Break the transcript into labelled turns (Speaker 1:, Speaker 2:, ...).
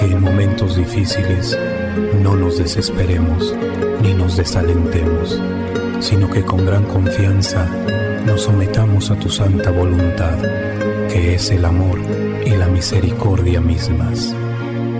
Speaker 1: Que en momentos difíciles no nos desesperemos ni nos desalentemos, sino que con gran confianza nos sometamos a tu santa voluntad, que es el amor y la misericordia mismas.